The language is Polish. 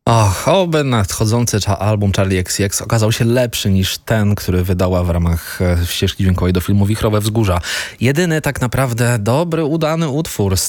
Och, oby nadchodzący album Charli XCX okazał się lepszy niż ten, który wydała w ramach ścieżki dźwiękowej do filmu Wichrowe Wzgórza. Jedyny tak naprawdę dobry, udany utwór z